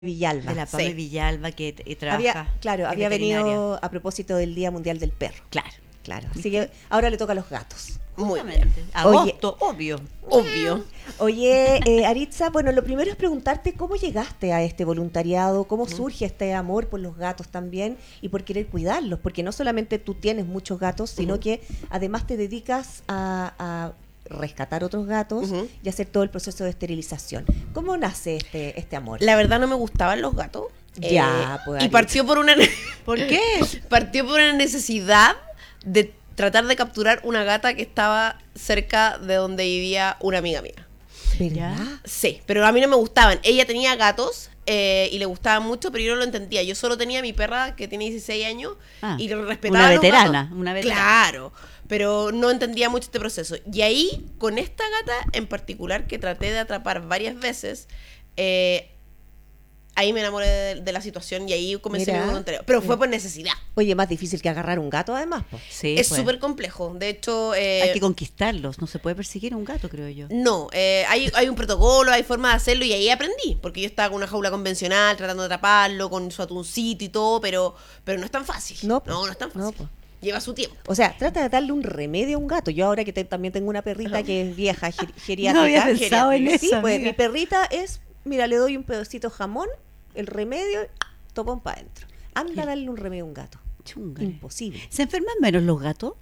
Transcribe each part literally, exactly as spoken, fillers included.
Villalba. De la Pame Sí. Villalba que t- trabaja. Había, claro, es había veterinaria. venido a propósito del Día Mundial del Perro. Claro. Claro. Así que ahora le toca a los gatos. Muy bien. Justamente. Agosto, obvio. Obvio. Oye, eh, Aritza, bueno, lo primero es preguntarte cómo llegaste a este voluntariado, cómo surge este amor por los gatos también y por querer cuidarlos, porque no solamente tú tienes muchos gatos, sino Ujú. que además te dedicas a, a rescatar otros gatos Ujú. y hacer todo el proceso de esterilización. ¿Cómo nace este, este amor? La verdad no me gustaban los gatos. Ya, Eh, pues, y partió por una ¿Por qué? partió por una necesidad de tratar de capturar una gata que estaba cerca de donde vivía una amiga mía. ¿Verdad? Sí, pero a mí no me gustaban. Ella tenía gatos eh, y le gustaban mucho, pero yo no lo entendía. Yo solo tenía mi perra que tiene dieciséis años Ah, y respetaba una a los veterana, gatos. una veterana. Claro, pero no entendía mucho este proceso. Y ahí, con esta gata en particular, que traté de atrapar varias veces, eh, ahí me enamoré de, de la situación y ahí comencé Mira. mi voluntariado. Pero fue por necesidad. Oye, más difícil que agarrar un gato además, pues. Sí, es pues. súper complejo. De hecho, eh, Hay que conquistarlos. No se puede perseguir a un gato, creo yo. no, eh, hay, hay un protocolo, hay forma de hacerlo y ahí aprendí, porque yo estaba con una jaula convencional tratando de atraparlo con su atuncito y todo, pero, pero no es tan fácil. No, po. no, no es tan fácil. No, po. Lleva su tiempo. O sea, trata de darle un remedio a un gato. Yo ahora que te- también tengo una perrita que es vieja, ger- geriátrica. No había pensado en Sí, eso, pues amiga. mi perrita es, mira, le doy un pedacito de jamón, el remedio, topón para adentro. Anda a darle un remedio a un gato. Chunga. Imposible. ¿Se enferman menos los gatos?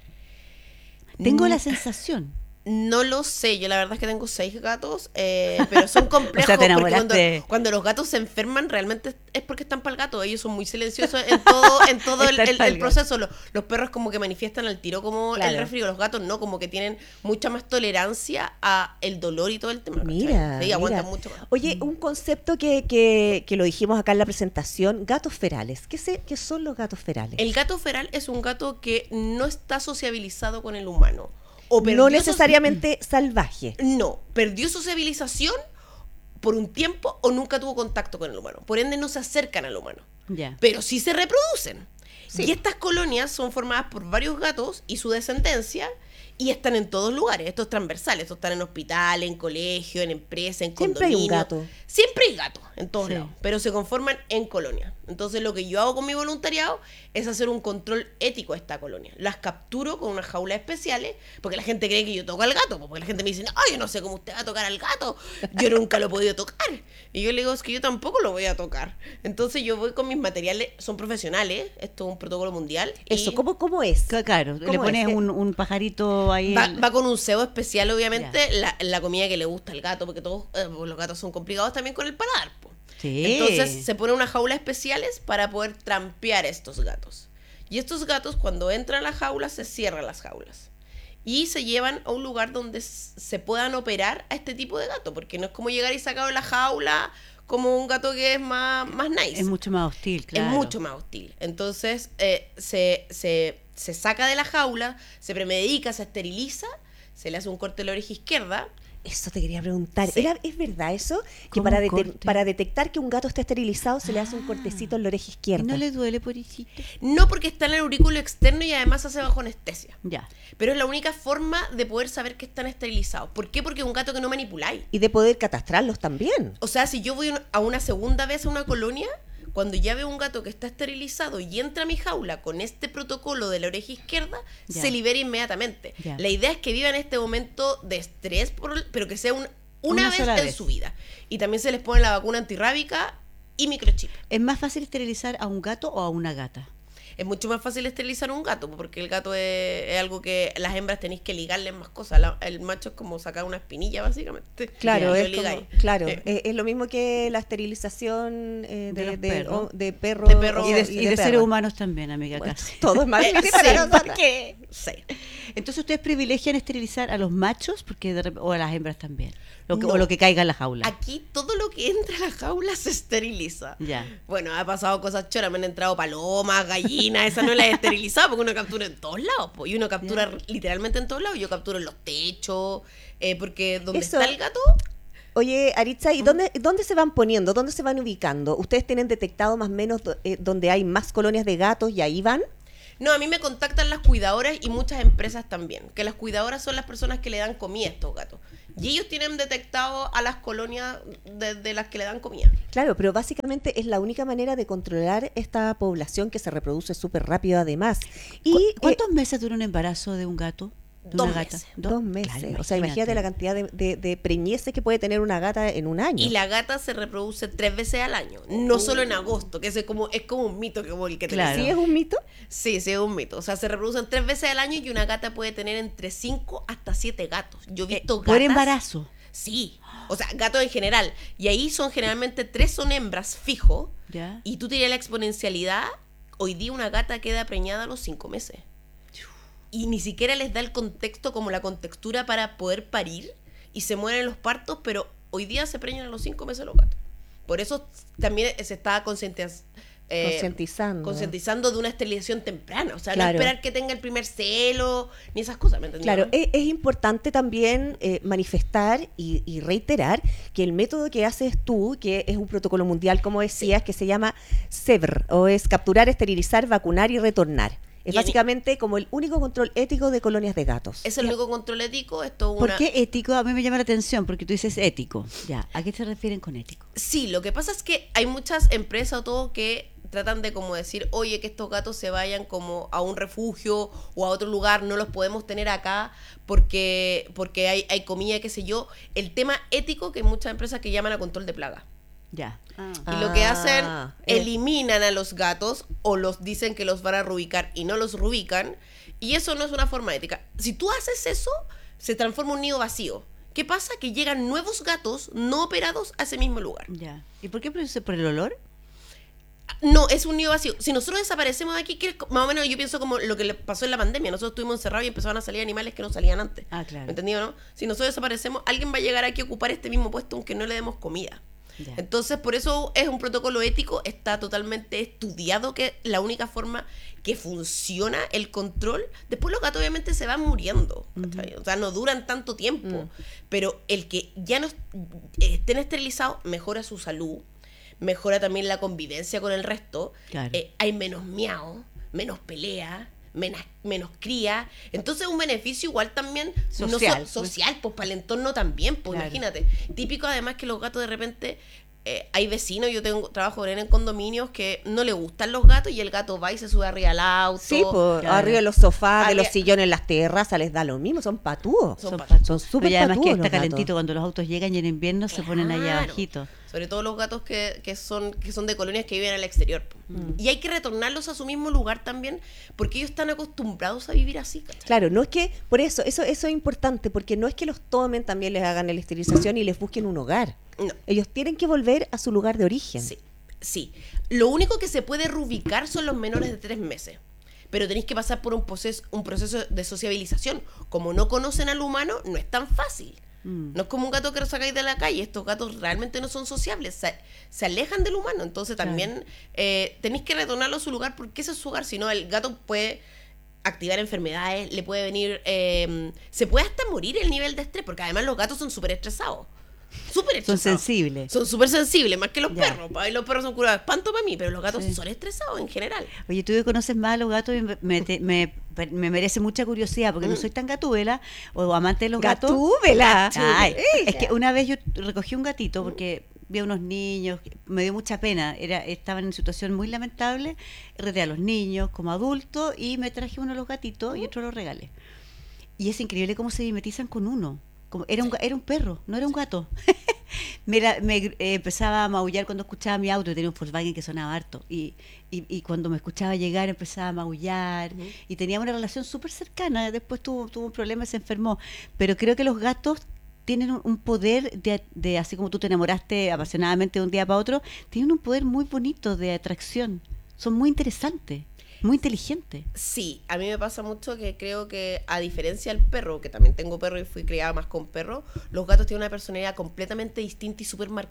Tengo Mm. la sensación. No lo sé, yo la verdad es que tengo seis gatos, eh, pero son complejos. O sea, te porque cuando, enamoraste. cuando los gatos se enferman, realmente es porque están para el gato. Ellos son muy silenciosos en todo, en todo el, Están el- pa'l el gato. proceso. Los, los perros como que manifiestan al tiro como Claro. el resfrío. Los gatos no, como que tienen mucha más tolerancia a el dolor y todo el tema. ¿cachai? Mira, Sí, mira. aguantan mucho más. Oye, un concepto que, que, que lo dijimos acá en la presentación, gatos ferales. ¿Qué, se, qué son los gatos ferales? El gato feral es un gato que no está sociabilizado con el humano. O perdió No soci- necesariamente salvaje. No, perdió sociabilización por un tiempo o nunca tuvo contacto con el humano. Por ende no se acercan al humano. Ya. Pero sí se reproducen. Sí. Y estas colonias son formadas por varios gatos y su descendencia y están en todos lugares. Esto es transversal. Esto están en hospitales, en colegios, en empresas, en Siempre hay un condominios. gato. Siempre hay gatos en todos Sí. lados. Pero se conforman en colonias. Entonces lo que yo hago con mi voluntariado es hacer un control ético a esta colonia. Las capturo con unas jaulas especiales porque la gente cree que yo toco al gato. Porque la gente me dice, ay, yo no sé cómo usted va a tocar al gato. Yo nunca lo he podido tocar. Y yo le digo, es que yo tampoco lo voy a tocar. Entonces yo voy con mis materiales, son profesionales. Esto es un protocolo mundial. Eso, y ¿cómo, cómo es? Ca- Claro, le ¿Cómo pones es? un, un pajarito ahí. Va, en- va con un cebo especial, obviamente, la, la comida que le gusta al gato, porque todos eh, los gatos son complicados también con el paladar. Po. Sí. Entonces se pone unas jaulas especiales para poder trampear estos gatos. Y estos gatos, cuando entran a la jaula, se cierran las jaulas. Y se llevan a un lugar donde s- se puedan operar a este tipo de gato, porque no es como llegar y sacar de la jaula como un gato que es más, más nice. Es mucho más hostil, claro. Es mucho más hostil. Entonces eh, se, se, se saca de la jaula, se premedica, se esteriliza, se le hace un corte de la oreja izquierda. Eso te quería preguntar. Sí. ¿Era, ¿Es verdad eso? Que ¿Cómo para, un dete- corte? para detectar que un gato está esterilizado se le hace un Ah. cortecito en la oreja ¿Y izquierda. no le duele, pobrecito? No porque está en el aurículo externo y además se hace bajo anestesia. Ya. Pero es la única forma de poder saber que están esterilizados. ¿Por qué? Porque es un gato que no manipuláis. Y de poder catastrarlos también. O sea, si yo voy un- a una segunda vez a una colonia, cuando ya veo un gato que está esterilizado y entra a mi jaula con este protocolo de la oreja izquierda, Ya. se libera inmediatamente. Ya. La idea es que viva en este momento de estrés, por- pero que sea un- una, Una vez sola en vez. su vida. Y también se les pone la vacuna antirrábica y microchip. ¿Es más fácil esterilizar a un gato o a una gata? Es mucho más fácil esterilizar un gato, porque el gato es, es algo que las hembras tenéis que ligarle más cosas. La- el macho es como sacar una espinilla, básicamente. Claro, Y es, lo ligáis. como- claro Eh, es, es lo mismo que la esterilización eh, De de, los de, perros. o- de perros De perros. Y de, Oh, y de perras. seres humanos también, amiga, Bueno, casi. todo es más Eh, difícil sí, para nosotras. porque- sí. Entonces, ¿ustedes privilegian esterilizar a los machos porque de rep- o a las hembras también? Lo que, No. O lo que caiga en la jaula. Aquí todo lo que entra a la jaula se esteriliza. Ya. Bueno, ha pasado cosas choras, me han entrado palomas, gallinas, esa no la he esterilizado porque uno captura en todos lados, po, y uno captura Ya. literalmente en todos lados. Yo capturo en los techos, eh, porque donde Eso- está el gato, Oye, Aritza, ¿y dónde, dónde se van poniendo? ¿Dónde se van ubicando? ¿Ustedes tienen detectado más o menos do- eh, donde hay más colonias de gatos y ahí van? No, a mí me contactan las cuidadoras y muchas empresas también, que las cuidadoras son las personas que le dan comida a estos gatos. Y ellos tienen detectado a las colonias de, de las que le dan comida. Claro, pero básicamente es la única manera de controlar esta población que se reproduce súper rápido además. Y ¿Cu- eh, ¿Cuántos meses dura un embarazo de un gato? ¿De Dos una gata? meses. dos meses. Claro, O sea, imagínate la cantidad de, de, de preñeces que puede tener una gata en un año. Y la gata se reproduce tres veces al año, no solo en agosto, que es como, es como un mito que, el que te Claro. ¿Sí es un mito? Sí, sí, es un mito. O sea, se reproducen tres veces al año y una gata puede tener entre cinco hasta siete gatos. Yo he visto gatas... Por embarazo. Sí, o sea, gatos en general. Y ahí son generalmente tres son hembras fijo. ¿Ya? Y tú tienes la exponencialidad. Hoy día una gata queda preñada a los cinco meses. Y ni siquiera les da el contexto como la contextura para poder parir. Y se mueren los partos, pero hoy día se preñan a los cinco meses los gatos. Por eso también se está concientiz- eh, Concientizando. concientizando de una esterilización temprana. O sea, Claro. no esperar que tenga el primer celo, ni esas cosas, ¿me entendés? Claro, es, es importante también eh, manifestar y, y reiterar que el método que haces tú, que es un protocolo mundial, como decías, que se llama S E V R, o es capturar, esterilizar, vacunar y retornar. Es Y en- básicamente como el único control ético de colonias de gatos. Es el único control ético. Esto es ¿Por una... qué ético? A mí me llama la atención porque tú dices ético. Ya, ¿a qué se refieren con ético? Sí, lo que pasa es que hay muchas empresas o todo que tratan de como decir, oye, que estos gatos se vayan como a un refugio o a otro lugar, no los podemos tener acá porque, porque hay, hay comida, qué sé yo. El tema ético que hay muchas empresas que llaman a control de plaga. Ya. Y lo que hacen, Ah, eh. eliminan a los gatos o los dicen que los van a rubicar y no los rubican. Y eso no es una forma ética. Si tú haces eso, se transforma en un nido vacío. ¿Qué pasa? Que llegan nuevos gatos no operados a ese mismo lugar. Ya. ¿Y por qué produce por el olor? No, es un nido vacío. Si nosotros desaparecemos de aquí, que es co- más o menos yo pienso como lo que le pasó en la pandemia. Nosotros estuvimos encerrados y empezaron a salir animales que no salían antes. Ah, claro. ¿Me entendido, no? Si nosotros desaparecemos, alguien va a llegar aquí a ocupar este mismo puesto aunque no le demos comida. Ya. Entonces, por eso es un protocolo ético, está totalmente estudiado que la única forma que funciona el control, después los gatos obviamente se van muriendo, ¿cachai? O sea, no duran tanto tiempo, Mm. pero el que ya no est- estén esterilizados mejora su salud, mejora también la convivencia con el resto, Claro. eh, hay menos miau, menos pelea, menos, menos cría, entonces un beneficio igual también no Social. so- social, pues para el entorno también, pues Claro. imagínate. Típico además que los gatos de repente, eh, hay vecinos, yo tengo trabajo en condominios que no le gustan los gatos y el gato va y se sube arriba al auto. Sí, por Claro. arriba de los sofás, de Arriba- los sillones, las terrazas, les da lo mismo, son patúos. Son pat- Son súper Oye, además que patúos está los gatos. calentito cuando los autos llegan y en invierno se ponen ahí Claro. abajito. Sobre todo los gatos que, que son que son de colonias que viven al exterior. po. Y hay que retornarlos a su mismo lugar también, porque ellos están acostumbrados a vivir así, ¿cachai? Claro, no es que, por eso, eso, eso es importante, porque no es que los tomen, también les hagan la esterilización y les busquen un hogar. No. Ellos tienen que volver a su lugar de origen. Sí, sí. Lo único que se puede reubicar son los menores de tres meses. Pero tenéis que pasar por un proceso, un proceso de sociabilización. Como no conocen al humano, no es tan fácil. Mm. No es como un gato que lo sacáis de la calle. Estos gatos realmente no son sociables. Se, se alejan del humano. Entonces también eh, tenéis que retornarlo a su lugar porque ese es su hogar. Si no, el gato puede activar enfermedades, le puede venir... eh, se puede hasta morir el nivel de estrés, porque además los gatos son súper estresados. Súper Son estresados. sensibles. Son súper sensibles, más que los Ya. perros. Pa, y los perros son curados de espanto para mí, pero los gatos Sí. son estresados en general. Oye, tú que conoces más a los gatos y me, me, te- me- me merece mucha curiosidad porque no soy tan gatúbela o amante de los gatos. ¡Gatúbela! Ay, es Ella. que una vez yo recogí un gatito porque vi a unos niños, me dio mucha pena, era estaban en situación muy lamentable, reté a los niños como adultos y me traje uno de los gatitos y otro lo regalé. Y es increíble cómo se mimetizan con uno. Como, era, un, ga- era un perro, no era un gato. me, la- me, eh, empezaba a maullar cuando escuchaba mi auto, tenía un Volkswagen que sonaba harto. Y, y, y cuando me escuchaba llegar empezaba a maullar. Ujú. Y teníamos una relación súper cercana. Después tuvo, tuvo un problema y se enfermó. Pero creo que los gatos tienen un, un poder de, de, así como tú te enamoraste apasionadamente de un día para otro, tienen un poder muy bonito de atracción. Son muy interesantes, muy inteligentes. Sí, a mí me pasa mucho que creo que a diferencia del perro, que también tengo perro y fui criada más con perro, los gatos tienen una personalidad completamente distinta y súper marcada.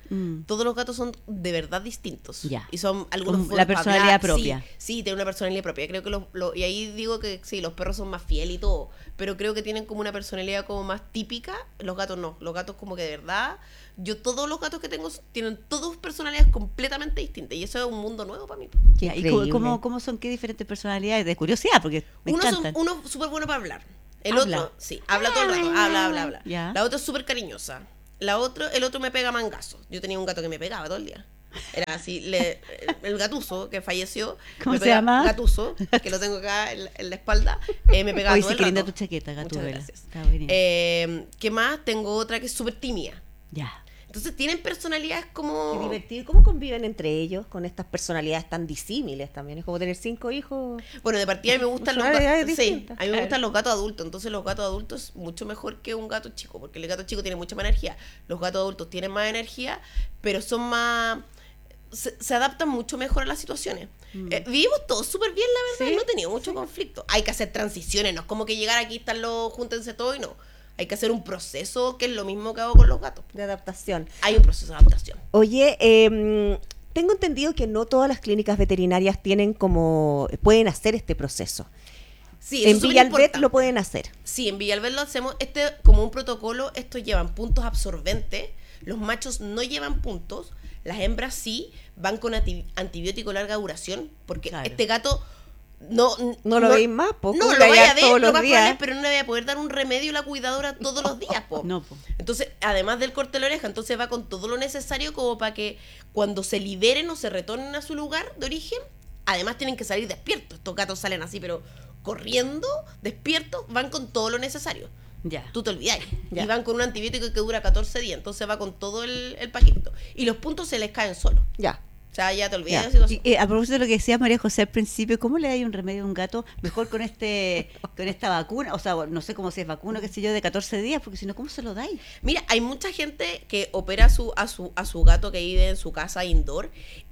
Mm. Todos los gatos son de verdad distintos. Ya. Y son algunos Con formas la para personalidad hablar. propia. Sí, sí, tienen una personalidad propia. Creo que los, los- y ahí digo que sí, los perros son más fieles y todo, pero creo que tienen como una personalidad como más típica. Los gatos no. Los gatos como que de verdad, yo todos los gatos que tengo tienen todos personalidades completamente distintas y eso es un mundo nuevo para mí. Qué Ya, ¿y cómo, increíble. cómo, cómo son qué diferentes personalidades? De curiosidad, porque me Uno, encantan. son, uno súper bueno para hablar. El Habla. otro, sí, habla todo el rato, habla, habla, habla. Ya. La otra es súper cariñosa. La otra, el otro me pega mangazos. Yo tenía un gato que me pegaba todo el día. Era así, le- el gatuso que falleció. ¿Cómo me se pega- llama? Gatuso, que lo tengo acá en, la- en la espalda. eh, me pegaba Oye, todo sí, el qué linda rato. tu chaqueta, Muchas Gatúbela. gracias. Está buenísimo. Eh, ¿Qué más? Tengo otra que es súper tímida. Ya. Entonces tienen personalidades Qué como... divertido. ¿Cómo conviven entre ellos con estas personalidades tan disímiles también? Es como tener cinco hijos. Bueno, de partida a mí me gustan los Personalidades gatos. Sí, distintas. a mí me Claro. gustan los gatos adultos. Entonces los gatos adultos es mucho mejor que un gato chico, porque el gato chico tiene mucha más energía. Los gatos adultos tienen más energía, pero son más... Se, se adaptan mucho mejor a las situaciones. Mm. Eh, vivimos todos súper bien, la verdad, Sí, y no he tenido mucho conflicto. Hay que hacer transiciones, no es como que llegar aquí, están los, júntense todos y no. Hay que hacer un proceso que es lo mismo que hago con los gatos. De adaptación. Hay un proceso de adaptación. Oye, eh, tengo entendido que no todas las clínicas veterinarias tienen como pueden hacer este proceso. Sí, eso En es súper Villalbet importante. lo pueden hacer. Sí, en Villalbet lo hacemos. Este, como un protocolo, estos llevan puntos absorbentes. Los machos no llevan puntos. Las hembras sí van con anti- antibiótico de larga duración. Porque Claro. este gato no. No lo veis más, po, No, ¿cómo lo le vaya vaya a ver todos lo los más días? probable, pero no le voy a poder dar un remedio a la cuidadora todos los días, po. No, po. Entonces, además del corte de la oreja, entonces va con todo lo necesario como para que cuando se liberen o se retornen a su lugar de origen, además tienen que salir despiertos. Estos gatos salen así, pero corriendo, despiertos, van con todo lo necesario. Ya. Tú te olvidas. Ya. Y van con un antibiótico que dura catorce días, entonces va con todo el, el paquetito. Y los puntos se les caen solos. Ya. O sea, ya te olvidas Ya. de la situación. Y, eh, a propósito de lo que decía María José al principio, ¿cómo le da un remedio a un gato? Mejor con este con esta vacuna, o sea, no sé cómo si es vacuna, qué sé yo, de catorce días, porque si no, ¿cómo se lo dais? Mira, hay mucha gente que opera a su, a su, a su gato que vive en su casa indoor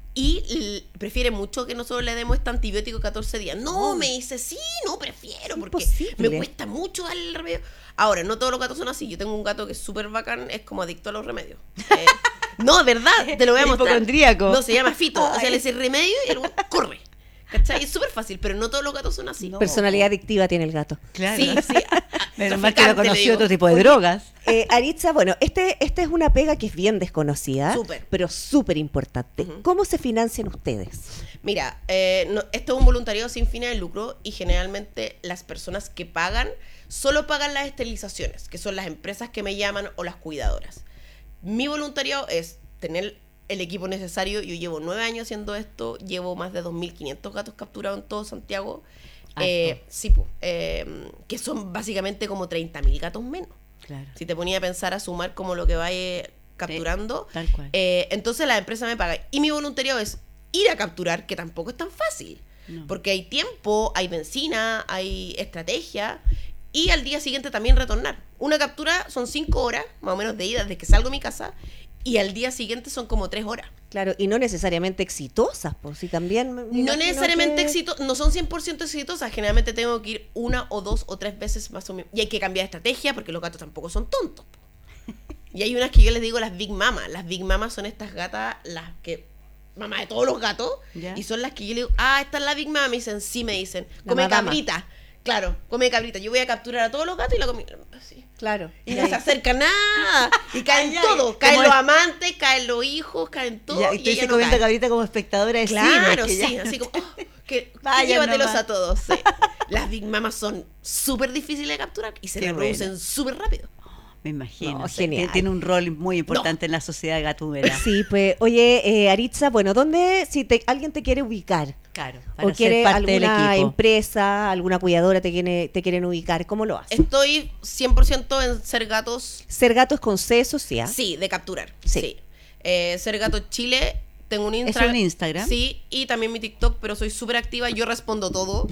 y l- prefiere mucho que nosotros le demos este antibiótico catorce días. No, Oh. me dice, sí, no, prefiero, Es porque imposible. me cuesta mucho darle el remedio. Ahora, no todos los gatos son así. Yo tengo un gato que es súper bacán, es como adicto a los remedios. Eh, no, de verdad, te lo voy a mostrar. Hipocondríaco. No, se llama Fito. O sea, Ay. le dice remedio y el güey corre. ¿Cachai? Es súper fácil, pero no todos los gatos son así. No. Personalidad adictiva tiene el gato. Claro. Sí, sí. Menos mal que no Traficante, le conocí digo. otro tipo de drogas. Eh, Aritza, bueno, este, esta es una pega que es bien desconocida, Súper. pero súper importante. Ujú. ¿Cómo se financian ustedes? Mira, eh, no- esto es un voluntariado sin fines de lucro y generalmente las personas que pagan solo pagan las esterilizaciones, que son las empresas que me llaman o las cuidadoras. Mi voluntariado es tener el equipo necesario. Yo llevo nueve años haciendo esto, llevo más de dos mil quinientos gatos capturados en todo Santiago. Eh, Harto. sí, po, eh, que son básicamente como treinta mil gatos menos. Claro. Si te ponía a pensar, a sumar como lo que vaya capturando. Tal cual. Eh, entonces la empresa me paga. Y mi voluntariado es ir a capturar, que tampoco es tan fácil. No. Porque hay tiempo, hay benzina, hay estrategia. Y al día siguiente también retornar. Una captura son cinco horas, más o menos de ida, desde que salgo de mi casa. Y al día siguiente son como tres horas. Claro, y no necesariamente exitosas, por si también... me No imagino necesariamente que- éxito, no son cien por ciento exitosas. Generalmente tengo que ir una o dos o tres veces más o menos. Y hay que cambiar de estrategia porque los gatos tampoco son tontos. po. Y hay unas que yo les digo las Big Mama. Las Big Mama son estas gatas, las que... Mamá de todos los gatos. Ya. Y son las que yo le digo, ah, esta es la Big Mama. Me dicen, sí, me dicen. La Come madama. cabrita. Claro, come cabrita. Yo voy a capturar a todos los gatos y la comí. Así. Claro. Y no se acerca nada. Y caen Ay, ay, todos. Caen como los es- amantes, caen los hijos, caen todos. Ya, y y estoy ella no comiendo cae. cabrita como espectadora de Claro, cine. que sí, ya- así como, oh, que, Vayan llévatelos nomás. a todos. Sí. Las Big Mamas son súper difíciles de capturar y se Qué reproducen buena. súper rápido. Me imagino. No, o sea, genial. Tiene un rol muy importante en la sociedad gatúbela. Sí, pues, oye, eh, Aritza, bueno, ¿dónde, si te, alguien te quiere ubicar? Claro. ¿O Para quiere ser parte del alguna equipo. empresa, alguna cuidadora te, quiere, te quieren ubicar? ¿Cómo lo haces? Estoy cien por ciento en Ser Gatos, Ser gatos con C social. sí, de capturar. Sí. Sí. Eh, Ser Gatos Chile, tengo un ¿Es Instagram. un Instagram? Sí, y también mi TikTok, pero soy súper activa, yo respondo todo.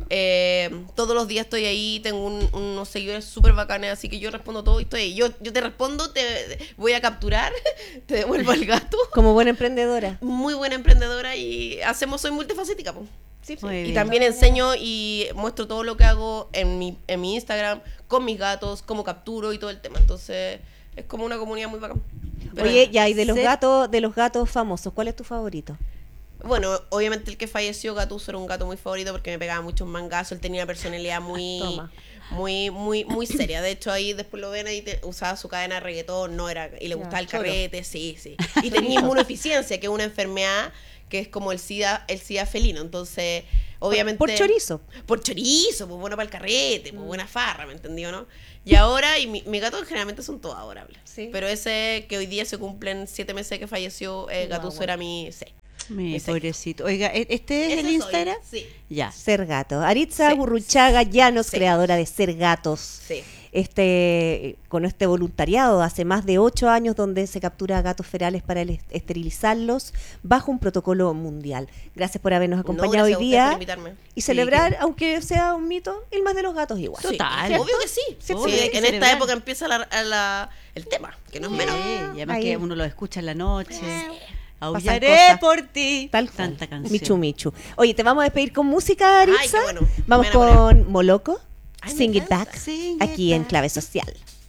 Eh, todos los días estoy ahí, tengo un- unos seguidores súper bacanes, así que yo respondo todo y estoy ahí. Yo, yo te respondo, te voy a capturar, te devuelvo al gato. Como buena emprendedora. Muy buena emprendedora y hacemos, soy multifacética, po. Sí, sí. Muy Y bien. también enseño y muestro todo lo que hago en mi, en mi Instagram, con mis gatos, cómo capturo y todo el tema. Entonces, es como una comunidad muy bacán. Pero- Oye, ya, y de los Ser- gatos, de los gatos famosos, ¿cuál es tu favorito? Bueno, obviamente el que falleció, Gattuso, era un gato muy favorito porque me pegaba muchos mangazos. Él tenía una personalidad muy, Toma. muy, muy, muy seria. De hecho, ahí después lo ven ahí, te- usaba su cadena de reggaetón, no era, y le Ya, gustaba el choro. carrete, sí, sí. Y tenía inmunodeficiencia, que es una enfermedad que es como el SIDA, el SIDA felino. Entonces, obviamente. Por chorizo. Por chorizo, pues bueno para el carrete, pues buena farra, ¿me entendió, no? Y ahora, y mi, mi gato generalmente son todos adorables. Sí. Pero ese que hoy día se cumplen siete meses que falleció, eh, Guau, Gattuso guau. era mi sí. Mi Ese. pobrecito. Oiga, ¿e- ¿este es Ese el soy, Instagram? Sí. Ya. Ser Gato. Aritza Sí. Gurruchaga Llanos, Sí. creadora de Ser Gatos. Sí. Este, con este voluntariado hace más de ocho años donde se captura a gatos ferales para el est- esterilizarlos bajo un protocolo mundial. Gracias por habernos No, acompañado gracias a hoy ustedes por día invitarme. y Sí, celebrar, que- aunque sea un mito, el más de los gatos igual. Sí, Total. Obvio que sí. Sí, Obvio, sí, hay que en esta celebrar. época empieza la- la- el tema, que no es menos. Sí, y además Ahí. que uno lo escucha en la noche. Pasan Aullaré cosas. por ti. Tal cual. Tanta canción. Michu Michu. Oye, te vamos a despedir con música, Aritza. Ay, qué bueno. Vamos Me enamoré. con Moloco, Ay, me Sing It encanta. Back, Sing it aquí en back. Clave Social.